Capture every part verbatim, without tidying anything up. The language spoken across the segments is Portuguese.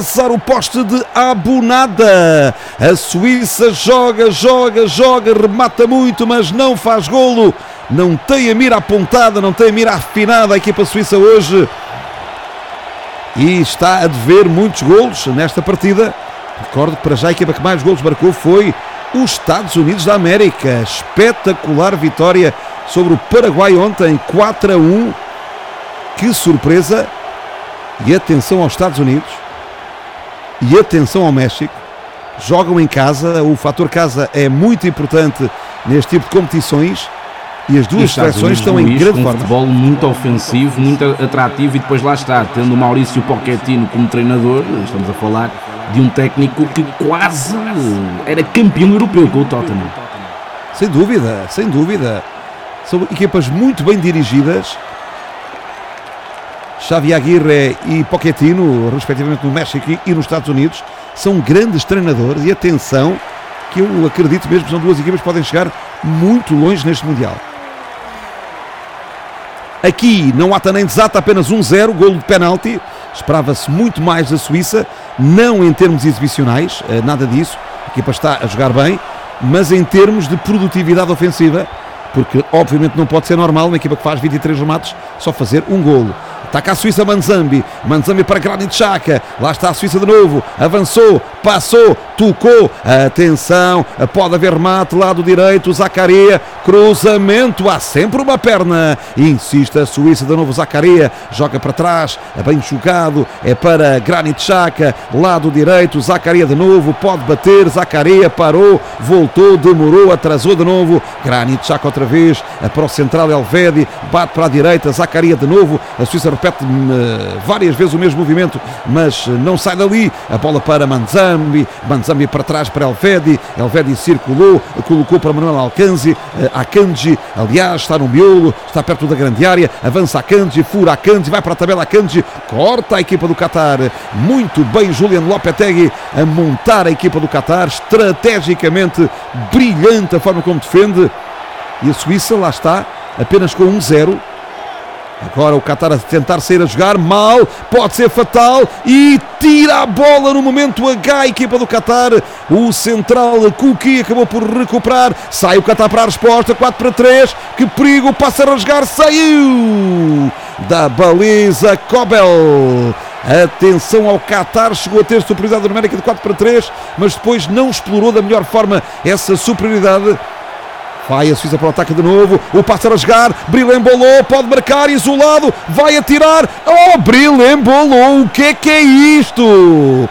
O poste de Abunada. A Suíça joga, joga, joga, remata muito, mas não faz golo. Não tem a mira apontada, não tem a mira afinada a equipa suíça hoje. E está a dever muitos golos nesta partida. Recordo que para já a equipa que mais golos marcou foi os Estados Unidos da América. Espetacular vitória sobre o Paraguai ontem, quatro a um. Que surpresa. E atenção aos Estados Unidos. E atenção ao México, jogam em casa, o fator casa é muito importante neste tipo de competições e as duas seleções estão em grande um forma. Futebol muito ofensivo, muito atrativo e depois lá está, tendo o Maurício Pochettino como treinador, estamos a falar de um técnico que quase era campeão europeu com o Tottenham. Sem dúvida, sem dúvida. São equipas muito bem dirigidas. Xavi Aguirre e Pochettino, respectivamente no México e nos Estados Unidos, são grandes treinadores e atenção que eu acredito mesmo que são duas equipas que podem chegar muito longe neste Mundial. Aqui não ata nem desata, apenas um zero, golo de penalti. Esperava-se muito mais da Suíça, não em termos exibicionais, nada disso, a equipa está a jogar bem, mas em termos de produtividade ofensiva, porque obviamente não pode ser normal uma equipa que faz vinte e três remates só fazer um golo. Ataca a Suíça, Manzambi, Manzambi para Granit Xhaka, lá está a Suíça de novo, avançou, passou, tocou, atenção, pode haver remate, lado direito, Zakaria, cruzamento, há sempre uma perna, insiste a Suíça de novo, Zakaria, joga para trás, é bem jogado, é para Granit Xhaka, lado direito, Zakaria de novo, pode bater, Zakaria parou, voltou, demorou, atrasou de novo, Granit Xhaka outra vez, para o central Elvedi, bate para a direita, Zakaria de novo, a Suíça repete uh, várias vezes o mesmo movimento, mas uh, não sai dali, a bola para Manzambi, Manzambi para trás para Elvedi, Elvedi circulou, colocou para Manuel Akanji, uh, Akanji, aliás, está no miolo, está perto da grande área, avança Akanji, fura Akanji, vai para a tabela Akanji, corta a equipa do Qatar, muito bem Julian Lopetegui a montar a equipa do Qatar, estrategicamente brilhante a forma como defende, e a Suíça lá está, apenas com um zero. Agora o Qatar a tentar sair a jogar, mal, pode ser fatal e tira a bola no momento H, a equipa do Qatar, o central Kuki acabou por recuperar, sai o Qatar para a resposta, quatro para três, que perigo, passa a rasgar, saiu da baliza Kobel. Atenção ao Qatar, chegou a ter superioridade numérica de quatro para três, mas depois não explorou da melhor forma essa superioridade. Vai a Suíça para o ataque de novo, o passo a rasgar, Bril embolou, pode marcar, isolado, vai atirar, oh, Bril embolou, o que é que é isto?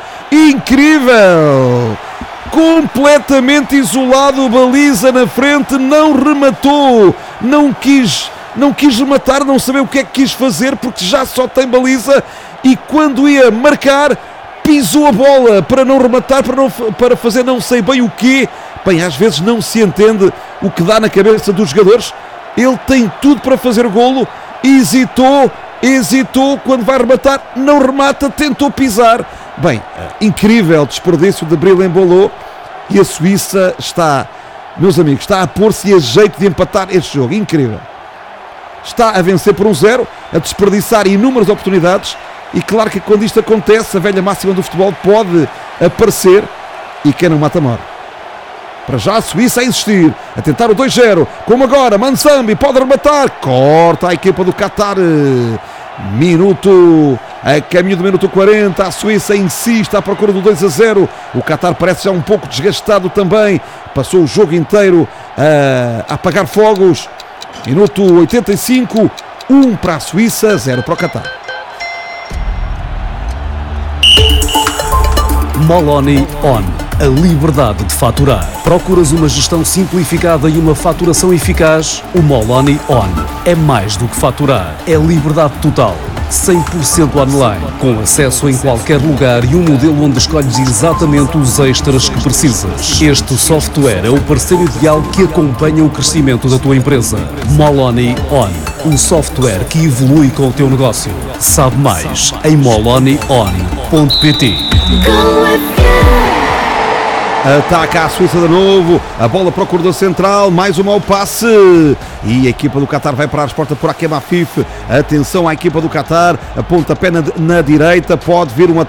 Incrível! Completamente isolado, baliza na frente, não rematou, não quis, não quis rematar, não sabia o que é que quis fazer, porque já só tem baliza, e quando ia marcar, pisou a bola para não rematar, para, não, para fazer não sei bem o quê. Bem, às vezes não se entende o que dá na cabeça dos jogadores. Ele tem tudo para fazer golo, hesitou, hesitou, quando vai rematar, não remata, tentou pisar. Bem, incrível desperdício de Bril embolou, e a Suíça está, meus amigos, está a pôr-se a jeito de empatar este jogo, incrível. Está a vencer por um zero, a desperdiçar inúmeras oportunidades, e claro que quando isto acontece, a velha máxima do futebol pode aparecer, e quem não mata morre. Para já a Suíça a insistir, a tentar o dois zero, como agora, Manzambi pode rematar, corta a equipa do Qatar, minuto, a caminho do minuto quarenta, a Suíça insiste à procura do dois a zero, o Qatar parece já um pouco desgastado também, passou o jogo inteiro a, a apagar fogos, minuto oitenta e cinco, um para a Suíça, zero para o Qatar. Moloni On. A liberdade de faturar. Procuras uma gestão simplificada e uma faturação eficaz? O Moloni On é mais do que faturar. É liberdade total. cem por cento online, com acesso em qualquer lugar e um modelo onde escolhes exatamente os extras que precisas. Este software é o parceiro ideal que acompanha o crescimento da tua empresa. Moloni On. Um software que evolui com o teu negócio. Sabe mais em moloni on ponto pt. Ataca a Suíça de novo, a bola para o corredor central, mais um mau passe, e a equipa do Qatar vai para a resposta por Hakem Afif. Atenção à equipa do Qatar, a pontapé na, na direita, pode vir um